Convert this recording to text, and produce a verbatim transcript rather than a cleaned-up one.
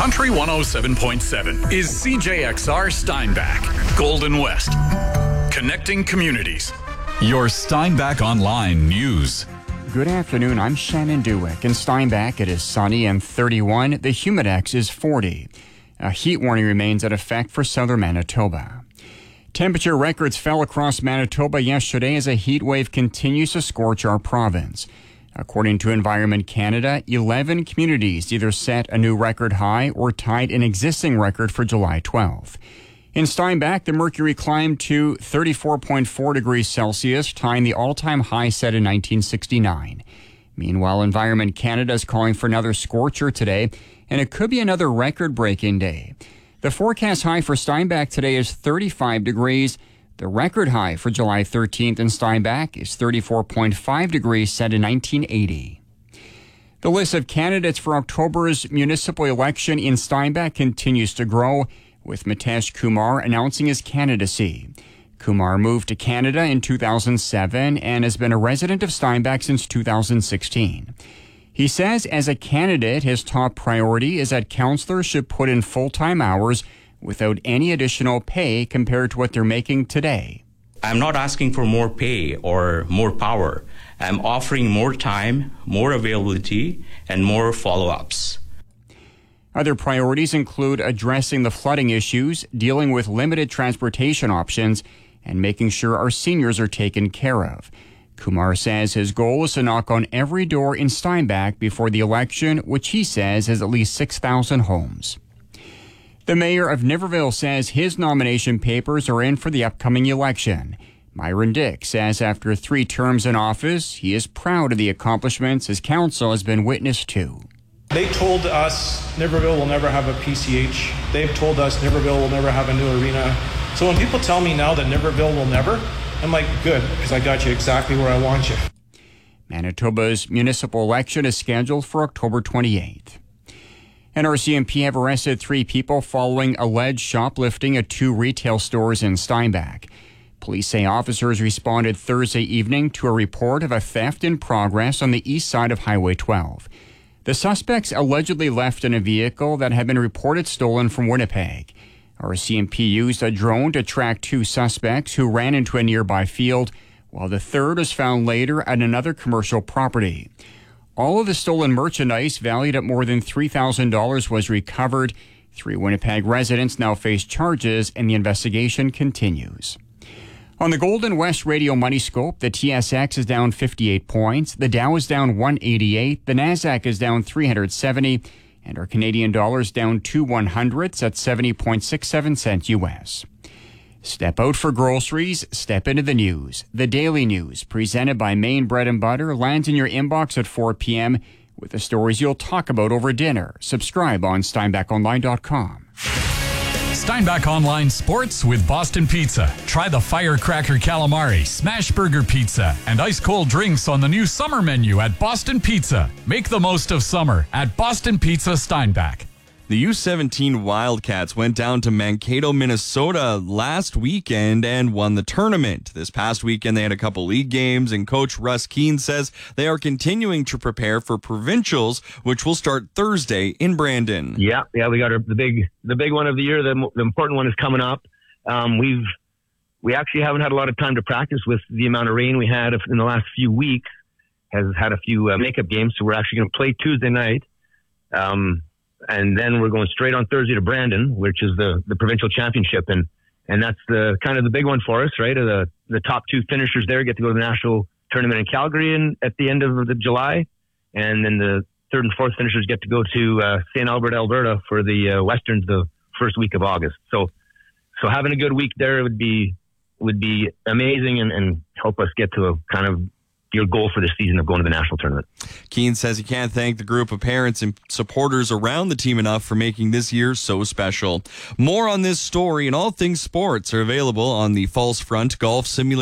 Country one oh seven point seven is C J X R Steinbach, Golden West. Connecting communities. Your Steinbach Online News. Good afternoon, I'm Shannon Dewick. In Steinbach, it is sunny and thirty-one. The Humidex is forty. A heat warning remains in effect for southern Manitoba. Temperature records fell across Manitoba yesterday as a heat wave continues to scorch our province. According to Environment Canada, eleven communities either set a new record high or tied an existing record for July twelfth. In Steinbach, the mercury climbed to thirty-four point four degrees Celsius, tying the all-time high set in nineteen sixty-nine. Meanwhile, Environment Canada is calling for another scorcher today, and it could be another record-breaking day. The forecast high for Steinbach today is thirty-five degrees. The record high for July thirteenth in Steinbach is thirty-four point five degrees, set in nineteen eighty. The list of candidates for October's municipal election in Steinbach continues to grow, with Mitesh Kumar announcing his candidacy. Kumar moved to Canada in two thousand seven and has been a resident of Steinbach since two thousand sixteen. He says as a candidate, his top priority is that councillors should put in full-time hours without any additional pay compared to what they're making today. I'm not asking for more pay or more power. I'm offering more time, more availability, and more follow-ups. Other priorities include addressing the flooding issues, dealing with limited transportation options, and making sure our seniors are taken care of. Kumar says his goal is to knock on every door in Steinbach before the election, which he says has at least six thousand homes. The mayor of Niverville says his nomination papers are in for the upcoming election. Myron Dick says after three terms in office, he is proud of the accomplishments his council has been witness to. They told us Niverville will never have a P C H. They've told us Niverville will never have a new arena. So when people tell me now that Niverville will never, I'm like, good, because I got you exactly where I want you. Manitoba's municipal election is scheduled for October twenty-eighth. N R C M P have arrested three people following alleged shoplifting at two retail stores in Steinbach. Police say officers responded Thursday evening to a report of a theft in progress on the east side of Highway twelve. The suspects allegedly left in a vehicle that had been reported stolen from Winnipeg. R C M P used a drone to track two suspects who ran into a nearby field, while the third was found later at another commercial property. All of the stolen merchandise, valued at more than three thousand dollars, was recovered. Three Winnipeg residents now face charges, and the investigation continues. On the Golden West Radio Money Scope, the T S X is down fifty-eight points, the Dow is down one eighty-eight, the Nasdaq is down three hundred seventy, and our Canadian dollar is down two one hundredths at seventy point six seven cents U S. Step out for groceries, step into the news. The Daily News, presented by Maine Bread and Butter, lands in your inbox at four p.m. with the stories you'll talk about over dinner. Subscribe on steinbach online dot com. Steinbach Online Sports with Boston Pizza. Try the Firecracker Calamari, Smash Burger Pizza, and ice cold drinks on the new summer menu at Boston Pizza. Make the most of summer at Boston Pizza Steinbach. The U seventeen Wildcats went down to Mankato, Minnesota last weekend and won the tournament. This past weekend, they had a couple league games, and Coach Russ Keene says they are continuing to prepare for provincials, which will start Thursday in Brandon. Yeah, yeah, we got our, the big the big one of the year. The, the important one is coming up. Um, we've we actually haven't had a lot of time to practice with the amount of rain we had in the last few weeks. Has had a few uh, makeup games, so we're actually going to play Tuesday night. Um, And then we're going straight on Thursday to Brandon, which is the, the provincial championship. And, and that's the kind of the big one for us, right? The, the top two finishers there get to go to the national tournament in Calgary in, at the end of the July. And then the third and fourth finishers get to go to uh, Saint Albert, Alberta for the uh, Westerns the first week of August. So, so having a good week there would be, would be amazing and, and help us get to a kind of your goal for the season of going to the national tournament. Keene says he can't thank the group of parents and supporters around the team enough for making this year so special. More on this story and all things sports are available on the False Front Golf Simulator